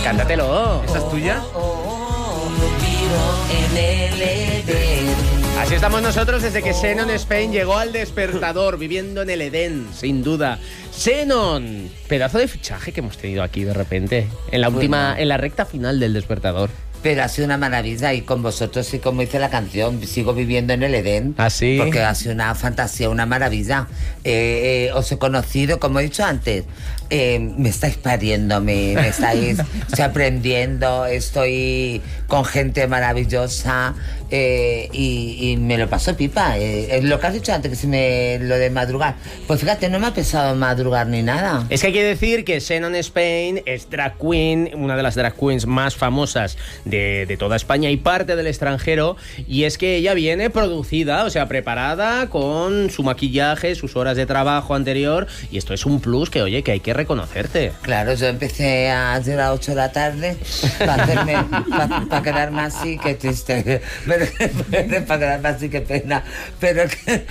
Cántatelo. ¿Esta es tuya? Vivo en el Edén. Así estamos nosotros desde que Xenon Spain llegó al Despertador, viviendo en el Edén, sin duda. Xenon, pedazo de fichaje que hemos tenido aquí de repente, en la recta final del Despertador. Pero ha sido una maravilla, y con vosotros, y como dice la canción, sigo viviendo en el Edén. ¿Ah, sí? Porque ha sido una fantasía, una maravilla. Os he conocido, como he dicho antes, me estáis pariendo, me estáis aprendiendo, estoy con gente maravillosa, y me lo paso pipa. Lo que has dicho antes, que lo de madrugar, pues fíjate, no me ha pesado madrugar ni nada. Es que hay que decir que Xenon Spain es drag queen, una de las drag queens más famosas de toda España y parte del extranjero, y es que ella viene producida, o sea, preparada con su maquillaje, sus horas de trabajo anterior, y esto es un plus que, oye, que hay que reconocerte. Claro, yo empecé a las 8 de la tarde para quedarme así, qué triste, para quedarme así, qué pena, pero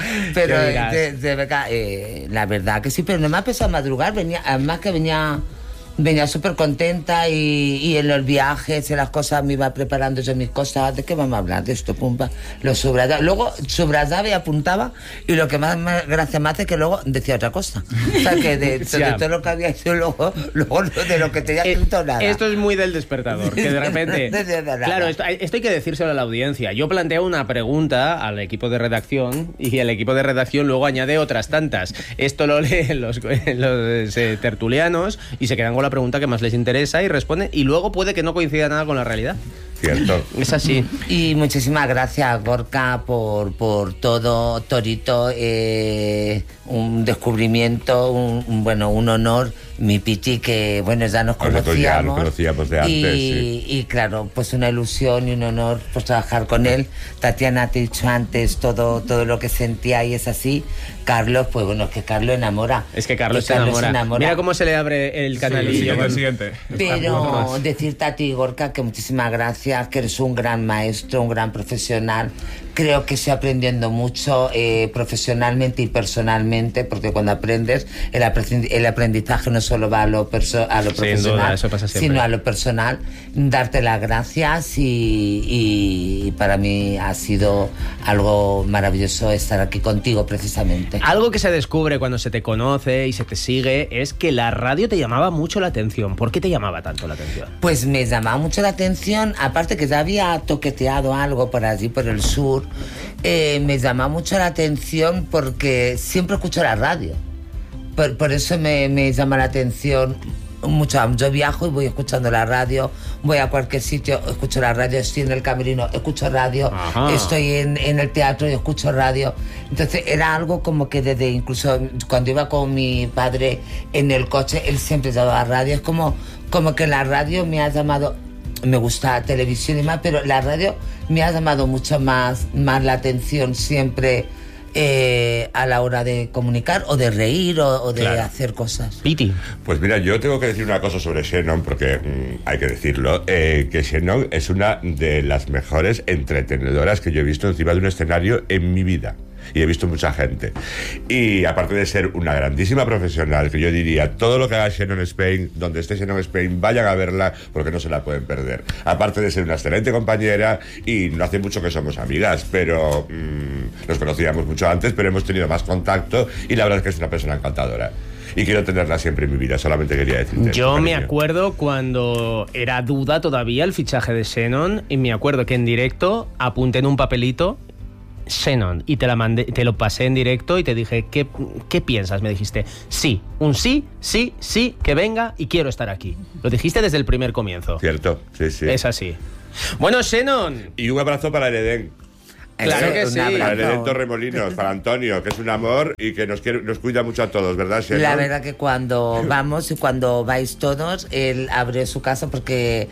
de verdad, la verdad que sí, pero no me ha pesado madrugar, además que venía súper contenta, y en los viajes, en las cosas, me iba preparando yo mis cosas. ¿De qué vamos a hablar? De esto, pumpa. Lo subrayaba. Luego subrayaba y apuntaba, y lo que más gracia me hace es que luego decía otra cosa. O sea, que de todo lo que había hecho luego de lo que tenía escrito nada. Esto es muy del Despertador, que de repente... Claro, esto hay que decírselo a la audiencia. Yo planteo una pregunta al equipo de redacción, y el equipo de redacción luego añade otras tantas. Esto lo leen los tertulianos y se quedan con la pregunta que más les interesa y responden, y luego puede que no coincida nada con la realidad. Cierto. Es así. Y muchísimas gracias, Gorka, por todo, Torito, un descubrimiento, un honor. Mi Pichi, que ya nos conocíamos. Ya nos conocíamos de antes, y claro, pues una ilusión y un honor pues trabajar con él. Tatiana, te he dicho antes todo lo que sentía, y es así. Carlos, pues es que Carlos enamora. Es que Carlos se enamora. Mira cómo se le abre el canalillo. Sí, siguiente. Pero decirte a ti, Gorka, que muchísimas gracias, que eres un gran maestro, un gran profesional. Creo que estoy aprendiendo mucho profesionalmente y personalmente, porque cuando aprendes, el aprendizaje no solo va a lo profesional, sin duda, eso pasa siempre, sino a lo personal. Darte las gracias, y para mí ha sido algo maravilloso estar aquí contigo, precisamente. Algo que se descubre cuando se te conoce y se te sigue es que la radio te llamaba mucho la atención. ¿Por qué te llamaba tanto la atención? Pues me llamaba mucho la atención, aparte que ya había toqueteado algo por allí, por el sur. Me llama mucho la atención porque siempre escucho la radio. Por eso me llama la atención mucho. Yo viajo y voy escuchando la radio, voy a cualquier sitio, escucho la radio, estoy en el camerino, escucho radio. Ajá. Estoy en el teatro y escucho radio. Entonces era algo como que desde, incluso cuando iba con mi padre en el coche, él siempre llevaba radio. Es como que la radio me ha llamado. Me gusta la televisión y más, pero la radio me ha llamado mucho más la atención siempre, a la hora de comunicar o de reír o de hacer cosas. Piti. Pues mira, yo tengo que decir una cosa sobre Xenon, porque hay que decirlo, que Xenon es una de las mejores entretenedoras que yo he visto encima de un escenario en mi vida. Y he visto mucha gente. Y aparte de ser una grandísima profesional, que yo diría, todo lo que haga Xenon Spain, donde esté Xenon Spain, vayan a verla, porque no se la pueden perder. Aparte de ser una excelente compañera, y no hace mucho que somos amigas, pero nos conocíamos mucho antes, pero hemos tenido más contacto, y la verdad es que es una persona encantadora. Y quiero tenerla siempre en mi vida, solamente quería decirte. Yo me acuerdo cuando era duda todavía el fichaje de Xenon, y me acuerdo que en directo apunté en un papelito Xenon, y te lo pasé en directo y te dije, ¿qué piensas? Me dijiste, sí, sí, que venga y quiero estar aquí. Lo dijiste desde el primer comienzo. Cierto, sí. Es así. Bueno, Xenon. Y un abrazo para el Edén. Claro que sí. Para el Edén Torremolinos, para Antonio, que es un amor y que nos cuida mucho a todos, ¿verdad, Xenon? La verdad que cuando vamos y cuando vais todos, él abre su casa porque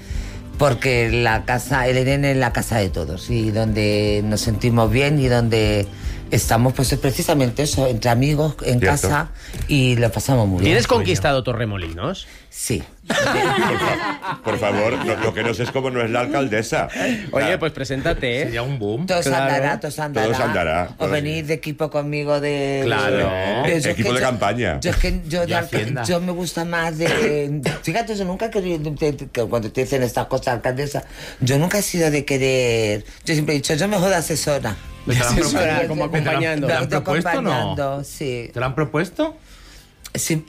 la casa, el Edén es la casa de todos, y donde nos sentimos bien y donde estamos, pues es precisamente eso, entre amigos, en casa, y lo pasamos muy bien. ¿Tienes conquistado Torremolinos? Sí. Por favor, lo que no sé es cómo no es la alcaldesa. Oye, pues preséntate, ¿eh? Sería un boom. Todo se andará, todo se andará. Todo se andará. O venís de equipo conmigo de... Claro. Equipo de campaña. Yo me gusta más de... Fíjate, yo nunca he querido... Cuando te dicen estas cosas, alcaldesa, yo nunca he sido de querer... Yo siempre he dicho, yo mejor de asesora. Asesora, como acompañando. ¿Te lo han propuesto o no? Acompañando, sí. ¿Te lo han propuesto? Sí,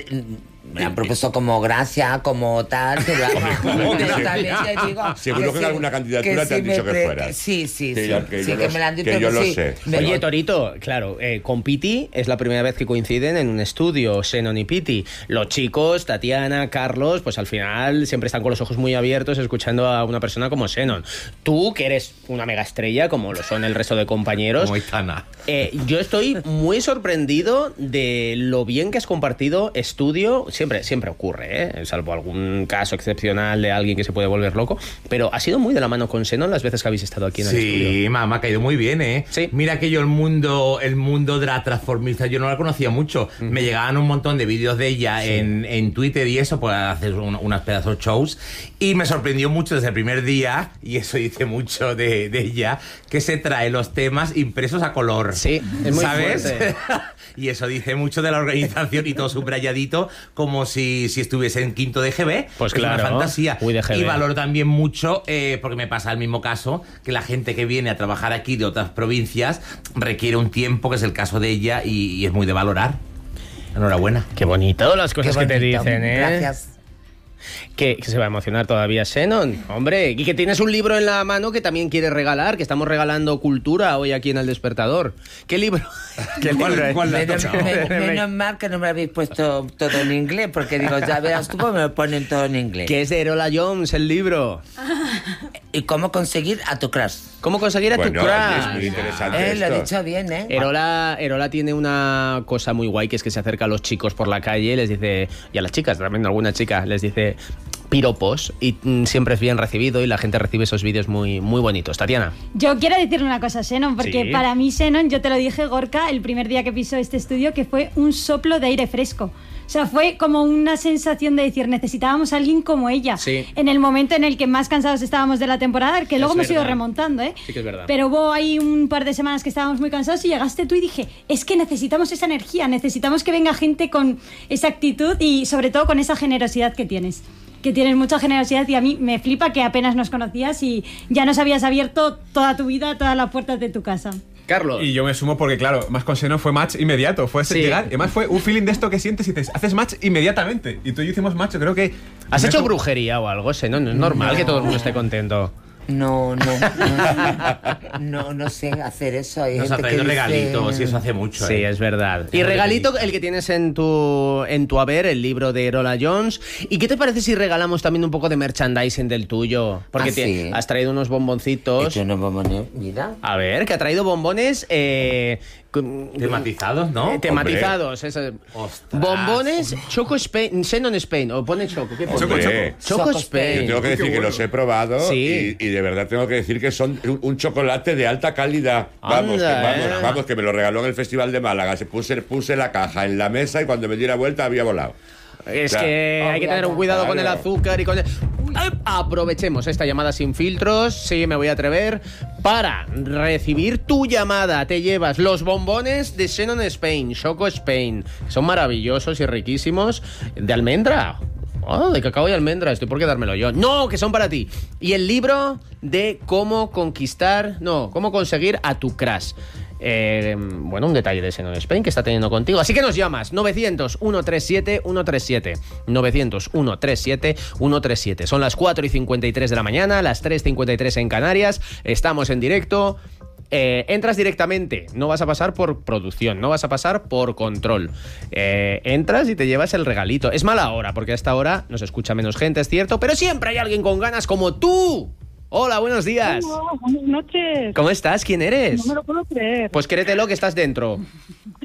me han propuesto como gracia, como tal, pero también te digo... Seguro que en alguna candidatura te han dicho que fueras. Sí, que me la han dicho. Que yo lo sé. Oye, Torito, claro, con Piti es la primera vez que coinciden en un estudio, Xenon y Piti. Los chicos, Tatiana, Carlos, pues al final siempre están con los ojos muy abiertos escuchando a una persona como Xenon. Tú, que eres una mega estrella, como lo son el resto de compañeros. Como Itana. Yo estoy muy sorprendido de lo bien que has compartido estudio. Siempre ocurre, salvo algún caso excepcional de alguien que se puede volver loco, pero ha sido muy de la mano con Xenon las veces que habéis estado aquí en el estudio. Sí, me ha caído muy bien, ¿eh? Sí. Mira que yo el mundo de la transformista yo no la conocía mucho. Me llegaban un montón de vídeos de ella en Twitter y eso, pues hacer unas pedazos shows, y me sorprendió mucho desde el primer día, y eso dice mucho de ella, que se trae los temas impresos a color. Sí, es muy ¿sabes? fuerte. Y eso dice mucho de la organización, y todo subrayadito, como si estuviese en quinto de GB. Pues es claro, una fantasía. muy de GB. Y valoro también mucho, porque me pasa el mismo caso, que la gente que viene a trabajar aquí de otras provincias requiere un tiempo, que es el caso de ella, y es muy de valorar. Enhorabuena. Qué bonito las cosas que te dicen, ¿eh? Gracias. Que se va a emocionar todavía Xenon, hombre, y que tienes un libro en la mano que también quieres regalar, que estamos regalando cultura hoy aquí en El Despertador. ¿Qué libro? ¿Qué libro es? Menos mal que no me habéis puesto todo en inglés, porque digo, ya verás tú cómo me ponen todo en inglés. Que es de Erola Jones, el libro. ¿Y cómo conseguir a tu crush? ¿Cómo conseguir a tu Es crush? muy interesante Lo he esto. dicho bien, ¿eh? Erola tiene una cosa muy guay, que es que se acerca a los chicos por la calle y les dice, y a las chicas también, alguna chica, les dice piropos, y siempre es bien recibido y la gente recibe esos vídeos muy, muy bonitos. Tatiana. Yo quiero decirle una cosa a Xenon, porque Sí. para mí Xenon, yo te lo dije, Gorka, el primer día que pisó este estudio, que fue un soplo de aire fresco. O sea, fue como una sensación de decir, necesitábamos a alguien como ella. Sí. En el momento en el que más cansados estábamos de la temporada, que luego hemos ido verdad. remontando, ¿eh? Sí que es verdad. Pero hubo ahí un par de semanas que estábamos muy cansados y llegaste tú y dije, es que necesitamos esa energía, necesitamos que venga gente con esa actitud y sobre todo con esa generosidad que tienes. Que tienes mucha generosidad, y a mí me flipa que apenas nos conocías y ya nos habías abierto toda tu vida, todas las puertas de tu casa. Carlos. Y yo me sumo porque, claro, más con Xenon fue match inmediato. Fue Sí. llegar. Y además fue un feeling de esto que sientes y dices, haces match inmediatamente. Y tú y yo hicimos match, yo creo que... ¿Has hecho brujería o algo, Xenon? No es normal que todo el mundo esté contento. No sé hacer eso. Hay Nos ha gente traído que dice- regalitos, y eso hace mucho. Sí, es verdad. Y Tengo regalito, regalito. el que tienes en tu haber, el libro de Erola Jones. ¿Y qué te parece si regalamos también un poco de merchandising del tuyo? Porque Ah, sí. has traído unos bomboncitos. Yo no me ponía- Mira. A ver, que ha traído bombones Tematizados, ¿no? tematizados. Ostras. Bombones Choco Spain, Xenon Spain, o pone Choco. ¿Qué pone? Hombre, Choco Choco Spain. yo tengo que decir que los he probado, Sí. y de verdad tengo que decir que son un chocolate de alta calidad. Anda, Vamos, que me lo regaló en el Festival de Málaga. Puse la caja en la mesa y cuando me di la vuelta había volado. Es Claro. que hay que tener un cuidado con el Claro. azúcar y con Aprovechemos esta llamada sin filtros, sí, me voy a atrever, para recibir tu llamada. Te llevas los bombones de Xenon Spain, Choco Spain. Son maravillosos y riquísimos. De almendra. Oh, de cacao y almendra, estoy por quedármelo yo. No, que son para ti. Y el libro de cómo conseguir a tu crush. Bueno, un detalle de Xenon Spain que está teniendo contigo. Así que nos llamas 900-137-137. 900-137-137. Son las 4:53 de la mañana, las 3:53 en Canarias. Estamos en directo. Entras directamente, no vas a pasar por producción, no vas a pasar por control. Entras y te llevas el regalito. Es mala hora, porque a esta hora nos escucha menos gente, es cierto, pero siempre hay alguien con ganas como tú. Hola, buenos días. Hola, buenas noches. ¿Cómo estás? ¿Quién eres? No me lo puedo creer. Pues créetelo que estás dentro.